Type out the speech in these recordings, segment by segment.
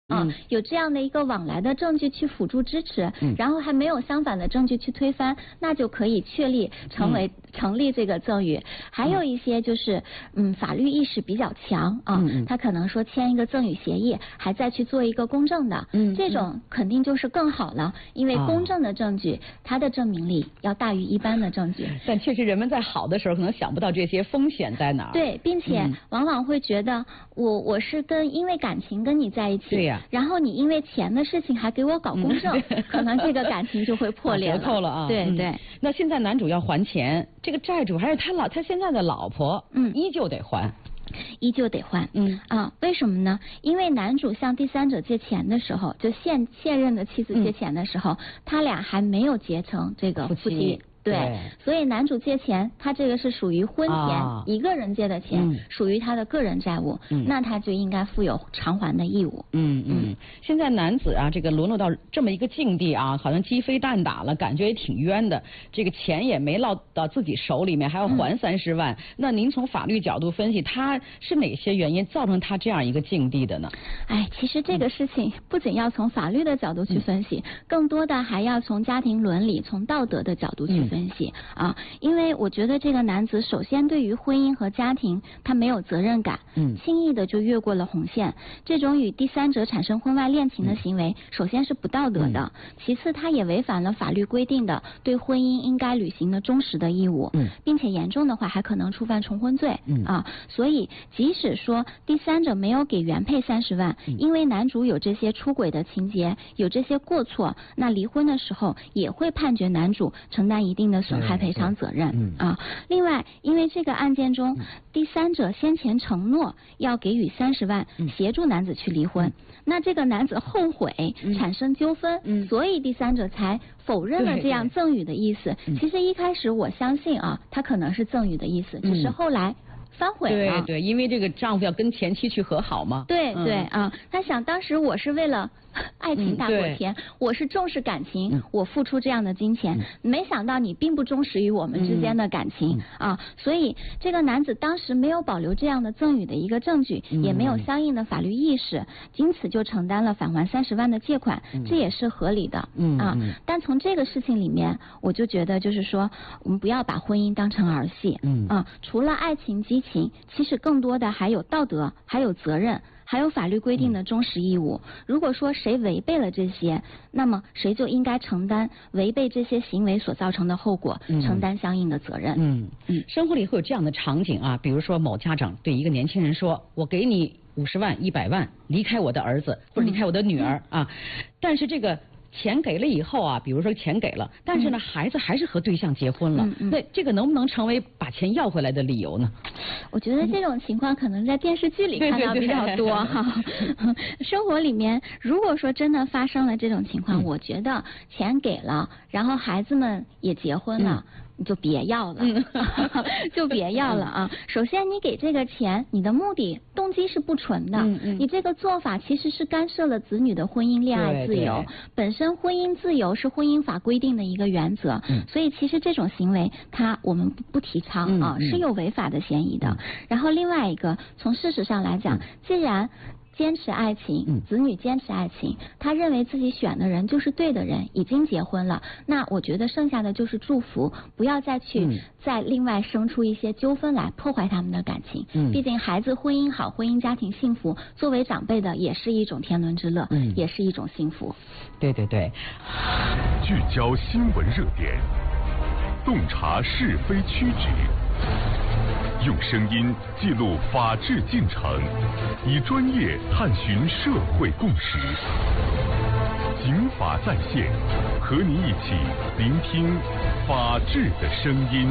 有这样的一个往来的证据去辅助支持，然后还没有相反的证据去推翻，那就可以确立成立这个赠与。还有一些就是法律意识比较强他可能说签一个赠与协议，还再去做一个公证的，这种肯定就是更好了，因为公证的证据它的证明力要大于一般的证据。 但确实人们在好的时候可能想不到这些风险在哪儿。 对，并且往往会觉得我是因为感情跟你在一起， 对呀， 然后你因为钱的事情还给我搞公证，可能这个感情就会破裂了， 折扣了啊。 对对。 那现在男主要还钱，这个债主还是他现在的老婆，依旧得还。 依旧得还，为什么呢？因为男主向第三者借钱的时候，就现任的妻子借钱的时候，他俩还没有结成这个夫妻。对，所以男主借钱，他这个是属于婚前一个人借的钱，属于他的个人债务，那他就应该负有偿还的义务。 现在男子这个沦落到这么一个境地好像鸡飞蛋打了，感觉也挺冤的。这个钱也没落到自己手里面，还要还30万。那您从法律角度分析，他是哪些原因造成他这样一个境地的呢？ 其实这个事情不仅要从法律的角度去分析，更多的还要从家庭伦理、从道德的角度去分析。因为我觉得这个男子首先对于婚姻和家庭他没有责任感，轻易的就越过了红线。这种与第三者产生婚外恋情的行为，首先是不道德的，其次他也违反了法律规定的对婚姻应该履行的忠实的义务，并且严重的话还可能触犯重婚罪。所以即使说第三者没有给原配30万，因为男主有这些出轨的情节，有这些过错，那离婚的时候也会判决男主承担一定的损害赔偿责任。另外，因为这个案件中，第三者先前承诺要给予30万，协助男子去离婚，那这个男子后悔，产生纠纷，所以第三者才否认了这样赠与的意思。其实一开始我相信他可能是赠与的意思，只是后来反悔了。 对，因为这个丈夫要跟前妻去和好嘛。 对他想当时我是为了爱情大过天，我是重视感情，我付出这样的金钱，没想到你并不忠实于我们之间的感情所以这个男子当时没有保留这样的赠与的一个证据，也没有相应的法律意识，因此就承担了返还30万的借款，这也是合理的但从这个事情里面，我就觉得就是说，我们不要把婚姻当成儿戏除了爱情激情，其实更多的还有道德，还有责任，还有法律规定的忠实义务。如果说谁违背了这些，那么谁就应该承担违背这些行为所造成的后果，承担相应的责任。 生活里会有这样的场景比如说某家长对一个年轻人说，我给你50万、100万，离开我的儿子或者离开我的女儿但是这个钱给了以后比如说钱给了，但是呢孩子还是和对象结婚了，那这个能不能成为把钱要回来的理由呢？ 我觉得这种情况可能在电视剧里看到比较多生活里面如果说真的发生了这种情况，我觉得钱给了，然后孩子们也结婚了，你就别要了就别要了首先你给这个钱，你的目的动机是不纯的，你这个做法其实是干涉了子女的婚姻恋爱自由，本身婚姻自由是婚姻法规定的一个原则，所以其实这种行为我们不提倡是有违法的嫌疑的。然后另外一个，从事实上来讲，既然坚持爱情，子女坚持爱情，他认为自己选的人就是对的人，已经结婚了，那我觉得剩下的就是祝福，不要再另外生出一些纠纷来破坏他们的感情。毕竟孩子婚姻好，婚姻家庭幸福，作为长辈的也是一种天伦之乐，也是一种幸福。 对， 聚焦新闻热点，洞察是非曲直，用声音记录法治进程，以专业探寻社会共识。警法在线，和您一起聆听法治的声音。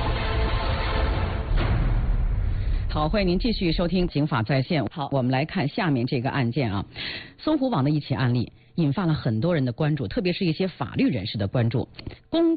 好，欢迎您继续收听警法在线。好，我们来看下面这个案件搜狐网的一起案例引发了很多人的关注，特别是一些法律人士的关注。